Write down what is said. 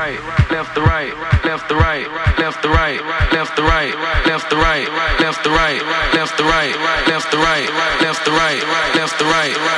right, left to right, left to right, left to right, left to right, left to right, left to right, left to right, left to right, left to right, left to right,